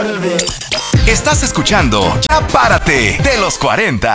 Estás escuchando Ya Párate de los 40.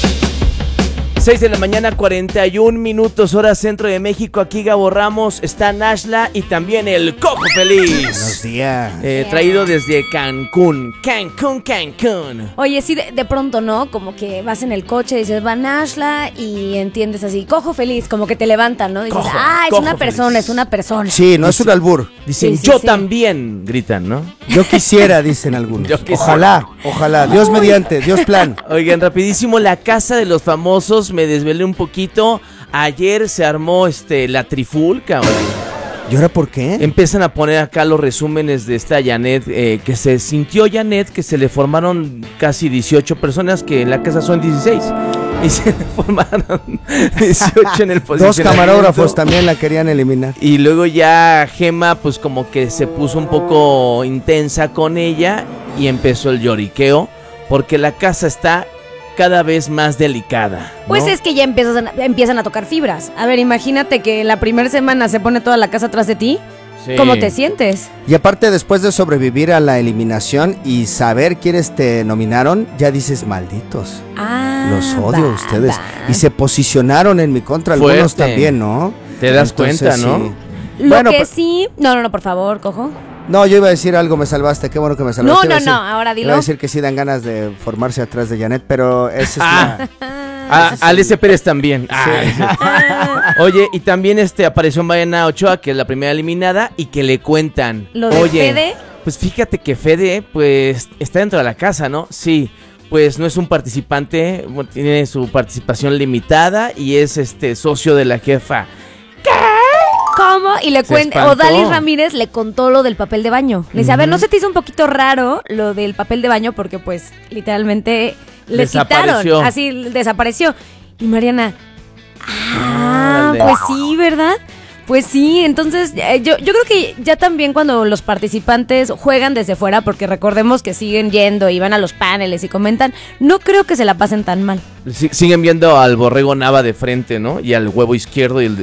6 de la mañana, 41 minutos, hora centro de México. Aquí Gabo Ramos, está Nashla y también el Cojo Feliz. Buenos días. Traído desde Cancún. Cancún. Oye, sí, de pronto, ¿no? Como que vas en el coche y dices, va Nashla y entiendes así, Cojo Feliz, como que te levantan, ¿no? Dices, es una persona, feliz. Es una persona. Sí, no es un albur. Dicen, Sí, yo sí. también, gritan, ¿no? Yo quisiera, dicen algunos. Yo quisiera. Ojalá. Dios mediante, Dios plan. Oigan, rapidísimo, la casa de los famosos, me desvelé un poquito. Ayer se armó la trifulca, oye. ¿Y ahora por qué? Empiezan a poner acá los resúmenes de esta Janet, que se sintió Janet, que se le formaron casi 18 personas, que en la casa son 16. Y se le formaron 18 en el posicionamiento. Dos camarógrafos también la querían eliminar. Y luego ya Gema, pues como que se puso un poco intensa con ella y empezó el lloriqueo, porque la casa está cada vez más delicada, ¿no? Pues es que ya empiezan a tocar fibras. A ver, imagínate que la primera semana se pone toda la casa atrás de ti. Sí. ¿Cómo te sientes? Y aparte, después de sobrevivir a la eliminación y saber quiénes te nominaron, ya dices, malditos. Los odio a ustedes. Y se posicionaron en mi contra, algunos Fuerte. también, ¿no? Te das cuenta, ¿no? Sí. Lo Bueno, que pero- sí... No, por favor, Cojo. No, yo iba a decir algo, me salvaste, qué bueno que me salvaste. No, Iba a decir- ahora dilo. Iba a decir que sí dan ganas de formarse atrás de Janet, pero esa es la... Alicia Pérez también. Oye, y también apareció Mariana Ochoa, que es la primera eliminada, y que le cuentan. ¿Lo de Oye, Fede? pues fíjate que Fede, pues, está dentro de la casa, ¿no? Sí, pues no es un participante, bueno, tiene su participación limitada y es socio de la jefa. ¿Cómo? Y le Se cuenta, espantó. Odalis Ramírez le contó lo del papel de baño. Le dice, a ver, ¿no se te hizo un poquito raro lo del papel de baño? Porque pues literalmente le Desapareció. quitaron, así desapareció. Y Mariana, Órale. pues sí, ¿verdad? Pues sí, entonces yo creo que ya también cuando los participantes juegan desde fuera, porque recordemos que siguen yendo y van a los paneles y comentan, no creo que se la pasen tan mal. Siguen viendo al Borrego Nava de frente, ¿no? Y al huevo izquierdo y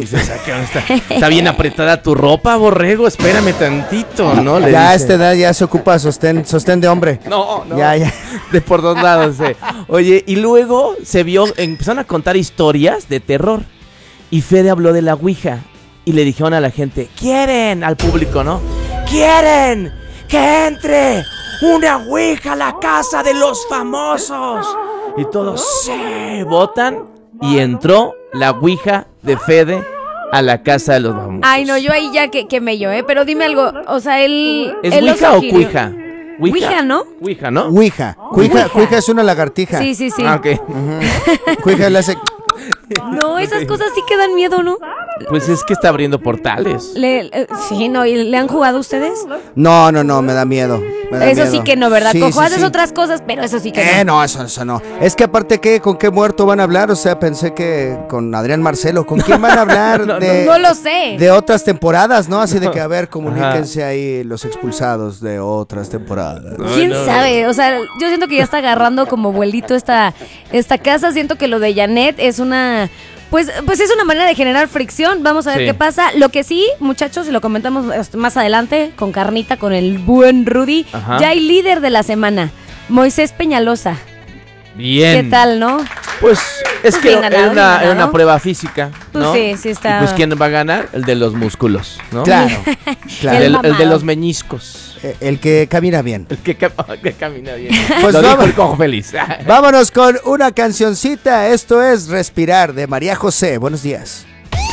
está bien apretada tu ropa, Borrego, espérame tantito, ¿no? Le Ya a dice. esta edad ya se ocupa sostén de hombre. No. Ya. De por dos lados. Oye, y luego empezaron a contar historias de terror. Y Fede habló de la Ouija. Y le dijeron a la gente, ¿quieren? Al público, ¿no? ¿Quieren que entre una Ouija a la casa de los famosos? Y todos se votan. Y entró la Ouija de Fede a la casa de los famosos. Ay, no, yo ahí ya que mello, pero dime algo, o sea, él... ¿Es él lo Ouija o sugirió. Cuija? Ouija, ¿no? Ouija, ¿no? Ouija es una lagartija. Sí. Ah, ok. Ouija le hace... No, esas cosas sí que dan miedo, ¿no? Pues es que está abriendo portales. Sí, no, ¿y le han jugado ustedes? No, me da miedo. Eso sí que no, ¿verdad? Sí, Cojo, haces sí. otras cosas, pero eso sí que no. No, eso no. Es que aparte, ¿con qué muerto van a hablar? O sea, pensé que con Adrián Marcelo. ¿Con quién van a hablar? No lo sé. De otras temporadas, ¿no? Así de que, a ver, comuníquense ahí los expulsados de otras temporadas. ¿Quién sabe? O sea, yo siento que ya está agarrando como vuelito esta casa. Siento que lo de Janet es una... Pues es una manera de generar fricción. Vamos a ver Sí. qué pasa. Lo que sí, muchachos, y lo comentamos más adelante con Carnita, con el buen Rudy, Ajá. ya hay líder de la semana, Moisés Peñalosa. Bien. ¿Qué tal, no? Pues es que bien ganado, era una prueba física, ¿no? Pues sí está. Y pues ¿quién va a ganar? El de los músculos, ¿no? Claro. El El de mamado. los meñiscos. El que camina bien. El que camina bien. Pues Lo dijo vamos. el Cojo Feliz. Vámonos con una cancioncita. Esto es Respirar de María José. Buenos días.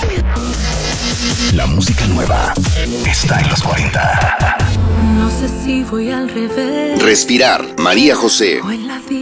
La música nueva está en los 40. No sé si voy al revés Respirar, María José. o en la